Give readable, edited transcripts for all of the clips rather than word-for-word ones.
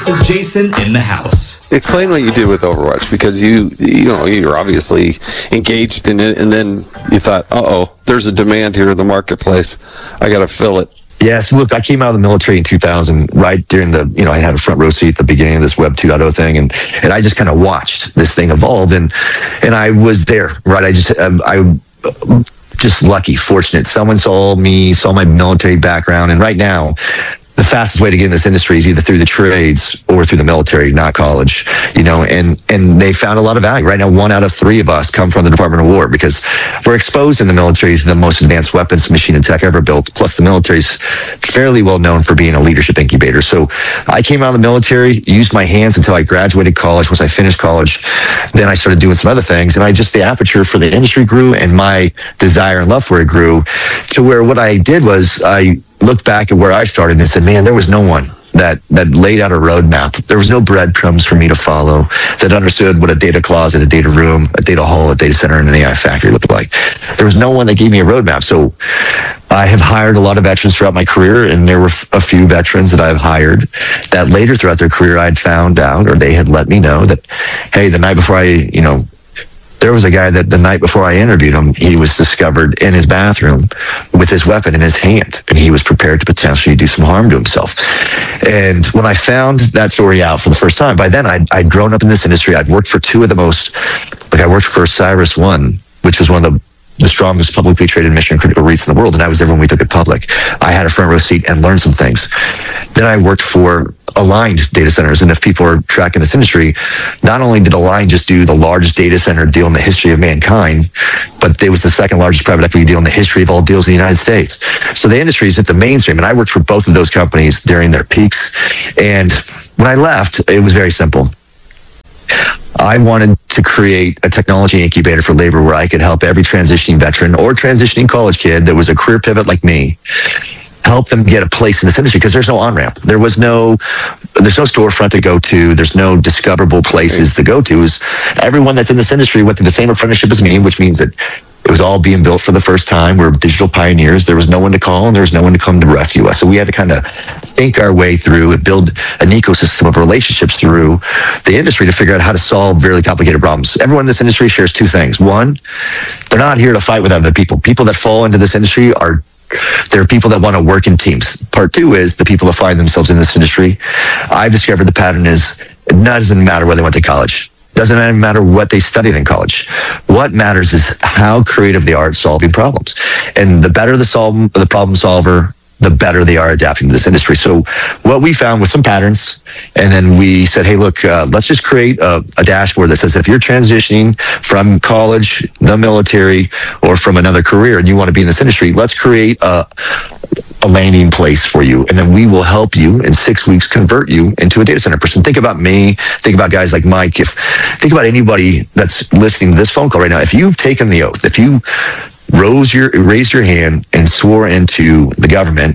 This is Jason in the house. Explain what you did with Overwatch, because you're obviously engaged in it, and then you thought, there's a demand here in the marketplace. I got to fill it. Yes, look, I came out of the military in 2000, right during I had a front row seat at the beginning of this Web 2.0 thing, and I just kind of watched this thing evolve, and I was there, right? I just lucky, fortunate. Someone saw my military background, and right now, the fastest way to get in this industry is either through the trades or through the military, not college, and they found a lot of value. Right now, 1 out of 3 of us come from the Department of War, because we're exposed in the military to the most advanced weapons, machine, and tech ever built. Plus, the military's fairly well known for being a leadership incubator. So I came out of the military, used my hands until I graduated college. Once I finished college, then I started doing some other things, and the aperture for the industry grew, and my desire and love for it grew, to where what I did was I looked back at where I started and said, man, there was no one that laid out a roadmap. There was no breadcrumbs for me to follow that understood what a data closet, a data room, a data hall, a data center, and an AI factory looked like. There was no one that gave me a roadmap. So I have hired a lot of veterans throughout my career, and there were a few veterans that I've hired that later throughout their career I'd found out, or they had let me know that, hey, the night before there was a guy that the night before I interviewed him, he was discovered in his bathroom with his weapon in his hand, and he was prepared to potentially do some harm to himself. And when I found that story out for the first time, by then I'd grown up in this industry. I'd worked for two of the most, I worked for CyrusOne, which was one of the strongest publicly traded mission critical REITs in the world, and I was there when we took it public. I had a front row seat and learned some things. Then I worked for Aligned Data Centers, and if people are tracking this industry, not only did Aligned just do the largest data center deal in the history of mankind, but it was the second largest private equity deal in the history of all deals in the United States. So the industry is at the mainstream, and I worked for both of those companies during their peaks. And when I left, it was very simple. I wanted to create a technology incubator for labor where I could help every transitioning veteran or transitioning college kid that was a career pivot like me, help them get a place in this industry, because there's no on-ramp. There's no storefront to go to. There's no discoverable places to go to. Everyone that's in this industry went through the same apprenticeship as me, which means that it was all being built for the first time. We're digital pioneers. There was no one to call, and there was no one to come to rescue us. So we had to kind of think our way through and build an ecosystem of relationships through the industry to figure out how to solve really complicated problems. Everyone in this industry shares two things. One, they're not here to fight with other people. People that fall into this industry there are people that want to work in teams. Part two is the people that find themselves in this industry. I've discovered the pattern is it doesn't matter where they went to college. Doesn't matter what they studied in college. What matters is how creative they are at solving problems. And the better the problem solver, the better they are adapting to this industry. So what we found was some patterns, and then we said, hey, look, let's just create a dashboard that says if you're transitioning from college, the military, or from another career and you want to be in this industry, let's create a landing place for you, and then we will help you in 6 weeks convert you into a data center person. Think about me, think about guys like Mike, think about anybody that's listening to this phone call right now. If you've taken the oath, if you raised your hand and swore into the government,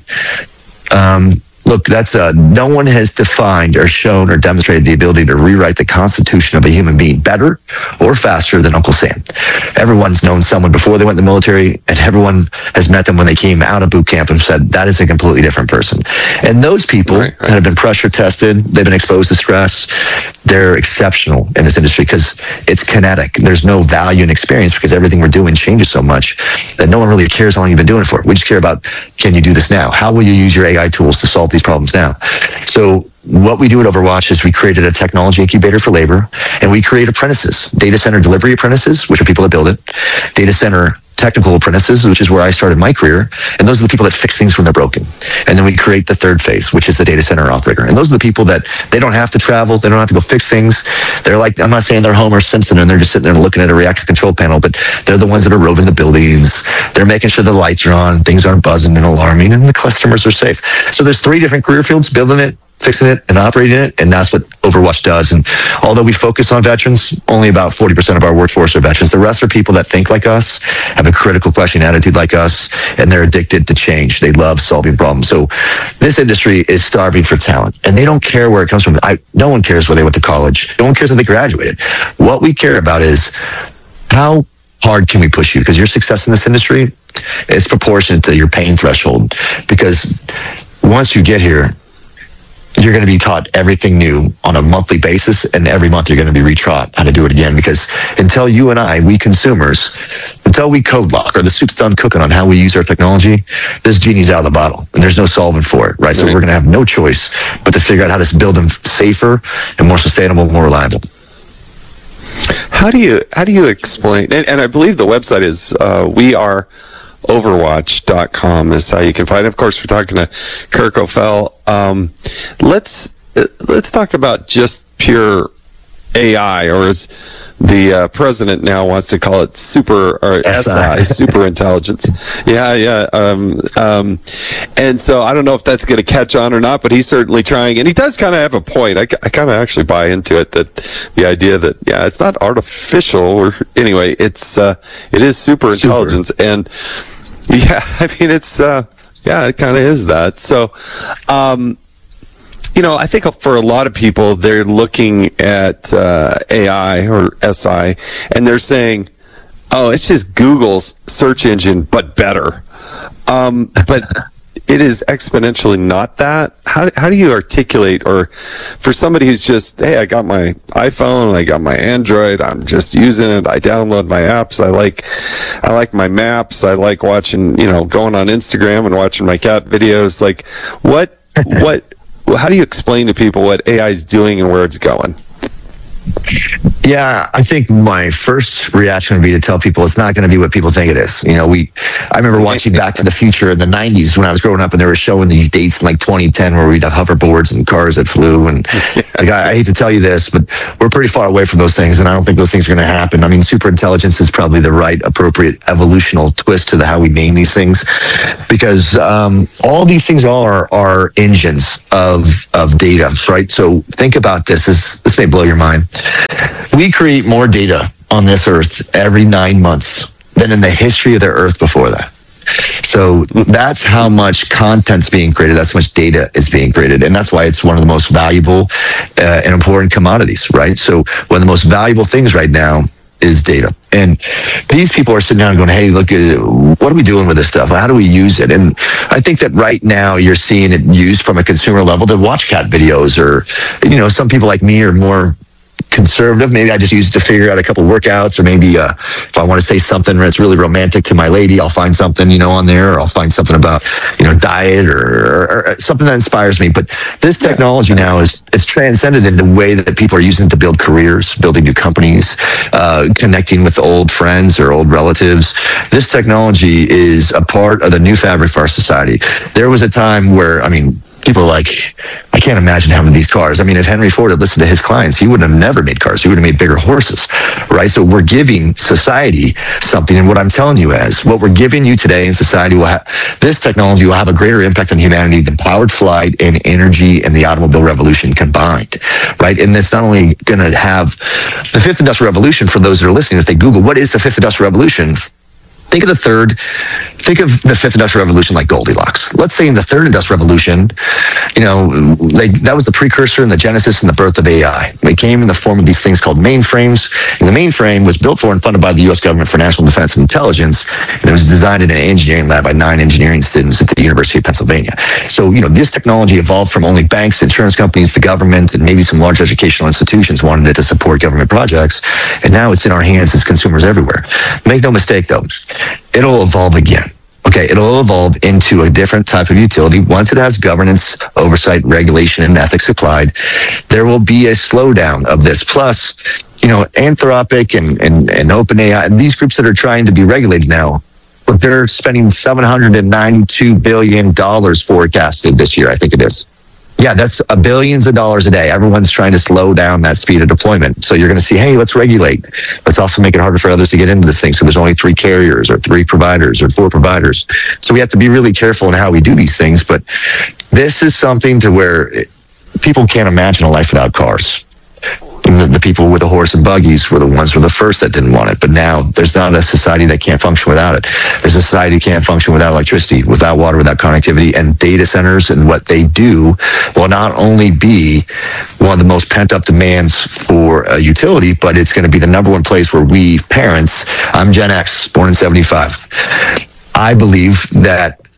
look, that's no one has defined or shown or demonstrated the ability to rewrite the constitution of a human being better or faster than Uncle Sam. Everyone's known someone before they went in the military, and everyone has met them when they came out of boot camp and said, that is a completely different person. And those people that have been pressure tested, they've been exposed to stress, they're exceptional in this industry because it's kinetic. There's no value in experience because everything we're doing changes so much that no one really cares how long you've been doing it for. We just care about, can you do this now? How will you use your AI tools to solve these problems now? So what we do at Overwatch is we created a technology incubator for labor, and we create apprentices, data center delivery apprentices, which are people that build it, data center technical apprentices, which is where I started my career, and those are the people that fix things when they're broken. And then we create the third phase, which is the data center operator. And those are the people that they don't have to travel, they don't have to go fix things. They're like, I'm not saying they're Homer Simpson and they're just sitting there looking at a reactor control panel, but they're the ones that are roving the buildings. They're making sure the lights are on, things aren't buzzing and alarming, and the customers are safe. So there's 3 different career fields: building it, fixing it, and operating it, and that's what Overwatch does. And although we focus on veterans, only about 40% of our workforce are veterans. The rest are people that think like us, have a critical question attitude like us, and they're addicted to change. They love solving problems. So this industry is starving for talent, and they don't care where it comes from. No one cares where they went to college. No one cares if they graduated. What we care about is how hard can we push you? Because your success in this industry is proportionate to your pain threshold. Because once you get here, you're going to be taught everything new on a monthly basis, and every month you're going to be retaught how to do it again. Because until you and I, we consumers, until we code lock or the soup's done cooking on how we use our technology, this genie's out of the bottle, and there's no solving for it, right? So we're going to have no choice but to figure out how to build them safer and more sustainable, more reliable. How do you explain? And I believe the website is weareoverwatch.com is how you can find it. Of course, we're talking to Kirk O'Fell. Let's talk about just pure AI, or as the president now wants to call it, super intelligence. Yeah. And so I don't know if that's going to catch on or not, but he's certainly trying, and he does kind of have a point. I kind of actually buy into it, that the idea that it's not artificial, or anyway, it is super intelligence, and I mean it's it kind of is that. So. I think for a lot of people, they're looking at AI or SI, and they're saying, "Oh, it's just Google's search engine, but better." But it is exponentially not that. How do you articulate, or for somebody who's just, hey, I got my iPhone, I got my Android, I'm just using it, I download my apps, I like my maps, I like watching, going on Instagram and watching my cat videos. Like, what? How do you explain to people what AI is doing and where it's going? Yeah, I think my first reaction would be to tell people it's not going to be what people think it is. I remember watching Back to the Future in the 90s when I was growing up, and they were showing these dates in like 2010 where we'd have hoverboards and cars that flew. And I hate to tell you this, but we're pretty far away from those things, and I don't think those things are going to happen. I mean, super intelligence is probably the right, appropriate evolutional twist to how we name these things, because all these things are engines of data, right? So think about this. This may blow your mind. We create more data on this earth every 9 months than in the history of the earth before that. So that's how much content's being created. That's how much data is being created. And that's why it's one of the most valuable and important commodities, right? So one of the most valuable things right now is data. And these people are sitting down and going, hey, look, what are we doing with this stuff? How do we use it? And I think that right now you're seeing it used from a consumer level to watch cat videos, or, some people like me are more conservative. Maybe I just use it to figure out a couple workouts, or maybe if I want to say something that's really romantic to my lady, I'll find something, on there, or I'll find something about, diet or something that inspires me. But this technology now it's transcended in the way that people are using it to build careers, building new companies, connecting with old friends or old relatives. This technology is a part of the new fabric for our society. There was a time where, people are like, I can't imagine having these cars. If Henry Ford had listened to his clients, he would have never made cars. He would have made bigger horses, right? So we're giving society something. And what I'm telling you is, what we're giving you today in society this technology will have a greater impact on humanity than powered flight and energy and the automobile revolution combined, right? And it's not only going to have the fifth industrial revolution. For those that are listening, if they Google, what is the fifth industrial revolution? Think of the fifth industrial revolution like Goldilocks. Let's say in the third industrial revolution, that was the precursor and the genesis and the birth of AI. It came in the form of these things called mainframes. And the mainframe was built for and funded by the U.S. government for national defense and intelligence. And it was designed in an engineering lab by 9 engineering students at the University of Pennsylvania. So, this technology evolved from only banks, insurance companies, the government, and maybe some large educational institutions wanted it to support government projects. And now it's in our hands as consumers everywhere. Make no mistake, though. It'll evolve again. Okay, it'll evolve into a different type of utility. Once it has governance, oversight, regulation, and ethics applied, there will be a slowdown of this. Plus, Anthropic and OpenAI, these groups that are trying to be regulated now, they're spending $792 billion forecasted this year, I think it is. Yeah, that's billions of dollars a day. Everyone's trying to slow down that speed of deployment. So you're going to see, hey, let's regulate. Let's also make it harder for others to get into this thing. So there's only 3 carriers or 3 providers or 4 providers. So we have to be really careful in how we do these things. But this is something to where people can't imagine a life without cars. And the people with the horse and buggies were the ones who were the first that didn't want it. But now there's not a society that can't function without it. There's a society that can't function without electricity, without water, without connectivity. And data centers and what they do will not only be one of the most pent-up demands for a utility, but it's going to be the number one place where we parents, I'm Gen X, born in 75. I believe that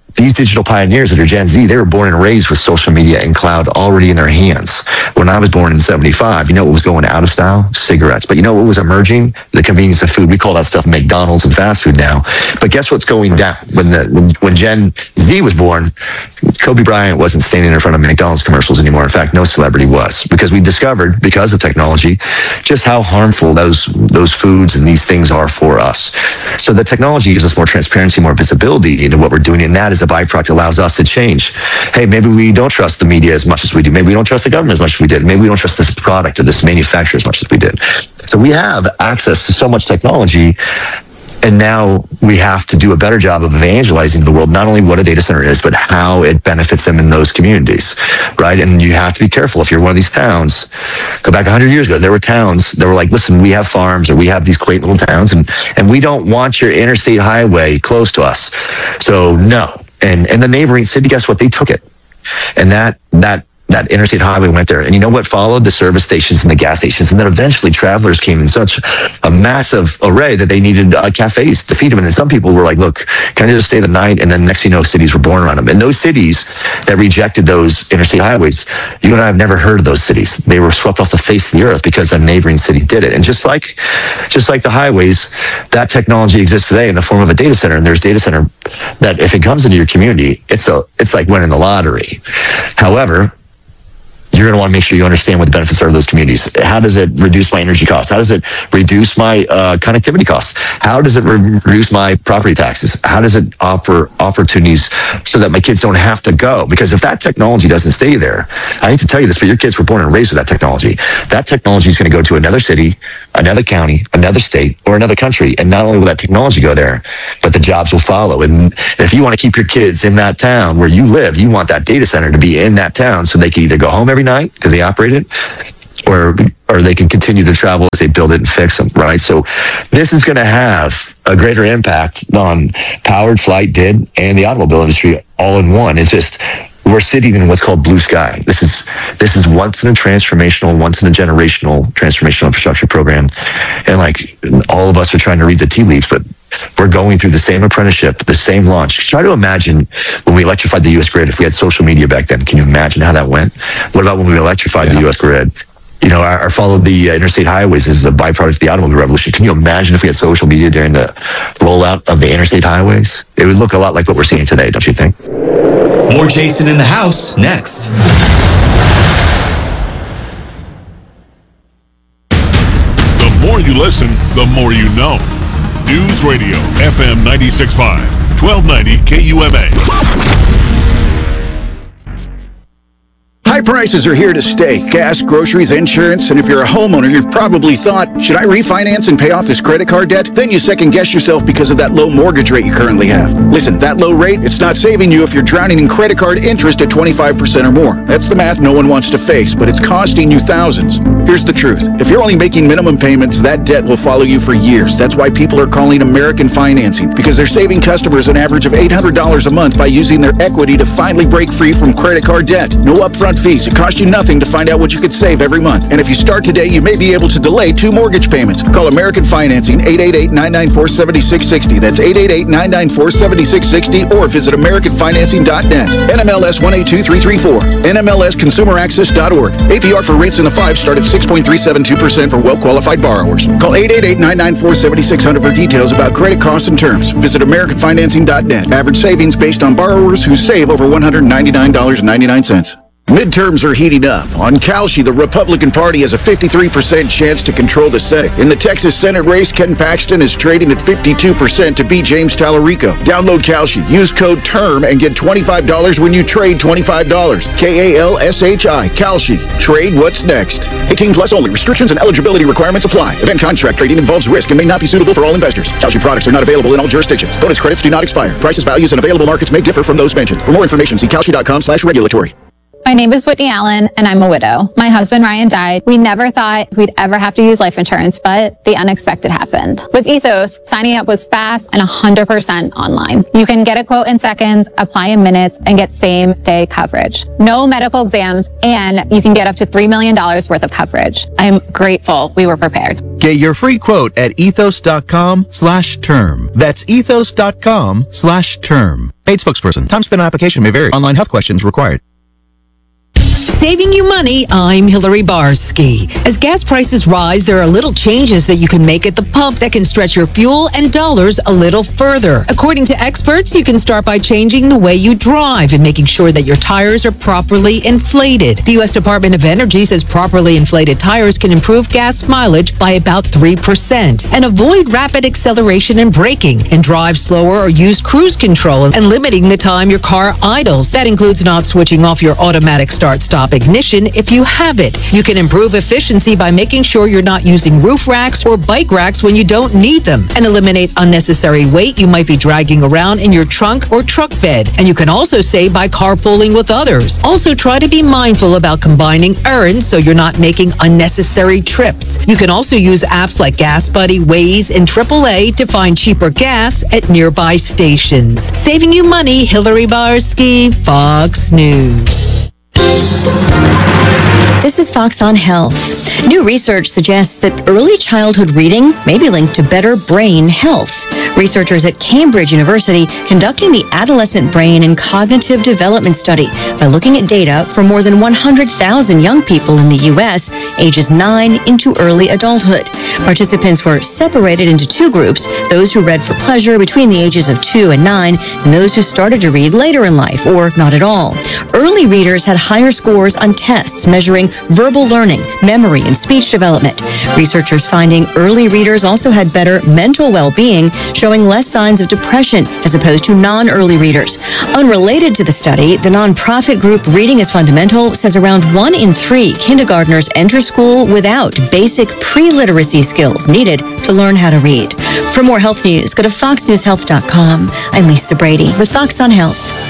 these digital pioneers that are Gen Z, they were born and raised with social media and cloud already in their hands. When I was born in 75, you know what was going out of style? Cigarettes. But you know what was emerging? The convenience of food. We call that stuff McDonald's and fast food now. But guess what's going down? When Gen Z was born, Kobe Bryant wasn't standing in front of McDonald's commercials anymore. In fact, no celebrity was, because we discovered, because of technology, just how harmful those foods and these things are for us. So the technology gives us more transparency, more visibility into what we're doing, and that is a byproduct allows us to change. Hey, maybe we don't trust the media as much as we do. Maybe we don't trust the government as much as we did. Maybe we don't trust this product or this manufacturer as much as we did. So we have access to so much technology, and now we have to do a better job of evangelizing to the world, not only what a data center is, but how it benefits them in those communities, right? And you have to be careful. If you're one of these towns, go back 100 years ago, there were towns that were like, listen, we have farms, or we have these quaint little towns, and we don't want your interstate highway close to us. So no. And the neighboring city, guess what? They took it. And that interstate highway went there. And you know what followed? The service stations and the gas stations. And then eventually travelers came in such a massive array that they needed cafes to feed them. And then some people were like, look, can I just stay the night? And then next thing you know, cities were born around them. And those cities that rejected those interstate highways, you and I have never heard of those cities. They were swept off the face of the earth because the neighboring city did it. And just like the highways, that technology exists today in the form of a data center. And there's data center that if it comes into your community, it's like winning the lottery. However, you're going to want to make sure you understand what the benefits are of those communities. How does it reduce my energy costs? How does it reduce my connectivity costs? How does it reduce my property taxes? How does it offer opportunities so that my kids don't have to go? Because if that technology doesn't stay there, I hate to tell you this, but your kids were born and raised with that technology. That technology is going to go to another city, another county, another state, or another country. And not only will that technology go there, but the jobs will follow. And if you want to keep your kids in that town where you live, you want that data center to be in that town so they can either go home every night because they operate it, or they can continue to travel as they build it and fix them, right? So this is going to have a greater impact on powered, flight, did, and the automobile industry all in one. It's just, we're sitting in what's called blue sky. This is once in a generational infrastructure program. And like all of us are trying to read the tea leaves, but we're going through the same apprenticeship, the same launch. Try to imagine when we electrified the U.S. grid, if we had social media back then. Can you imagine how that went? What about when we electrified the U.S. grid? You know, our follow the interstate highways is a byproduct of the automobile revolution. Can you imagine if we had social media during the rollout of the interstate highways? It would look a lot like what we're seeing today, don't you think? More Jason in the House next. The more you listen, the more you know. News Radio, FM 96.5, 1290 KUMA. High prices are here to stay. Gas, groceries, insurance, and if you're a homeowner, you've probably thought, should I refinance and pay off this credit card debt? Then you second guess yourself because of that low mortgage rate you currently have. Listen, that low rate, it's not saving you if you're drowning in credit card interest at 25% or more. That's the math no one wants to face, but it's costing you thousands. Here's the truth. If you're only making minimum payments, that debt will follow you for years. That's why people are calling American Financing, because they're saving customers an average of $800 a month by using their equity to finally break free from credit card debt. No upfront fees. It costs you nothing to find out what you could save every month. And if you start today, you may be able to delay 2 mortgage payments. Call American Financing, 888-994-7660. That's 888-994-7660, or visit AmericanFinancing.net. NMLS 182334. NMLSConsumerAccess.org. APR for rates in the 5 start at 6.372% for well-qualified borrowers. Call 888-994-7600 for details about credit costs and terms. Visit AmericanFinancing.net. Average savings based on borrowers who save over $199.99. Midterms are heating up. On Kalshi, the Republican Party has a 53% chance to control the Senate. In the Texas Senate race, Ken Paxton is trading at 52% to beat James Tallarico. Download Kalshi. Use code TERM and get $25 when you trade $25. Kalshi. Kalshi. Trade what's next. 18 plus only. Restrictions and eligibility requirements apply. Event contract trading involves risk and may not be suitable for all investors. Kalshi products are not available in all jurisdictions. Bonus credits do not expire. Prices, values, and available markets may differ from those mentioned. For more information, see kalshi.com/regulatory. My name is Whitney Allen, and I'm a widow. My husband, Ryan, died. We never thought we'd ever have to use life insurance, but the unexpected happened. With Ethos, signing up was fast and 100% online. You can get a quote in seconds, apply in minutes, and get same-day coverage. No medical exams, and you can get up to $3 million worth of coverage. I'm grateful we were prepared. Get your free quote at ethos.com/term. That's ethos.com/term. Paid spokesperson. Time spent on application may vary. Online health questions required. Saving you money, I'm Hillary Barsky. As gas prices rise, there are little changes that you can make at the pump that can stretch your fuel and dollars a little further. According to experts, you can start by changing the way you drive and making sure that your tires are properly inflated. The U.S. Department of Energy says properly inflated tires can improve gas mileage by about 3%. And avoid rapid acceleration and braking, and drive slower or use cruise control and limiting the time your car idles. That includes not switching off your automatic start-stop ignition if you have it. You can improve efficiency by making sure you're not using roof racks or bike racks when you don't need them, and eliminate unnecessary weight you might be dragging around in your trunk or truck bed. And you can also save by carpooling with others. Also, try to be mindful about combining errands so you're not making unnecessary trips. You can also use apps like Gas Buddy, Waze, and AAA to find cheaper gas at nearby stations. Saving you money, Hillary Barsky, Fox News. This is Fox on Health. New research suggests that early childhood reading may be linked to better brain health. Researchers at Cambridge University conducting the Adolescent Brain and Cognitive Development Study by looking at data for more than 100,000 young people in the U.S. ages 9 into early adulthood. Participants were separated into two groups, those who read for pleasure between the ages of 2 and 9, and those who started to read later in life or not at all. Early readers had higher scores on tests measuring verbal learning, memory, and speech development. Researchers finding early readers also had better mental well-being, showing less signs of depression as opposed to non-early readers. Unrelated to the study, the nonprofit group Reading is Fundamental says around 1 in 3 kindergartners enter school without basic pre-literacy skills needed to learn how to read. For more health news, go to foxnewshealth.com. I'm Lisa Brady with Fox on Health.